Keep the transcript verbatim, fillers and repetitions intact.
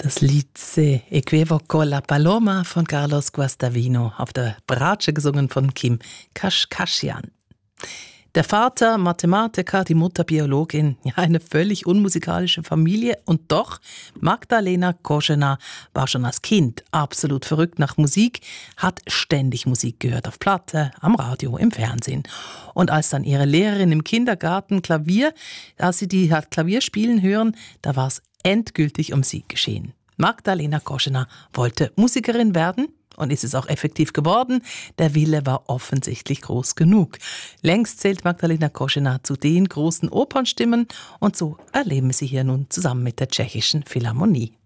Das Lied Se equivoco la Paloma von Carlos Guastavino, auf der Bratsche gesungen von Kim Kashkashian. Der Vater Mathematiker, die Mutter Biologin, ja, eine völlig unmusikalische Familie. Und doch, Magdalena Koschena war schon als Kind absolut verrückt nach Musik, hat ständig Musik gehört, auf Platte, am Radio, im Fernsehen. Und als dann ihre Lehrerin im Kindergarten Klavier, als sie die hat Klavier spielen hören, da war es endgültig um sie geschehen. Magdalena Koschena wollte Musikerin werden. Und ist es auch effektiv geworden? Der Wille war offensichtlich groß genug. Längst zählt Magdalena Koschena zu den großen Opernstimmen und so erleben sie hier nun zusammen mit der Tschechischen Philharmonie.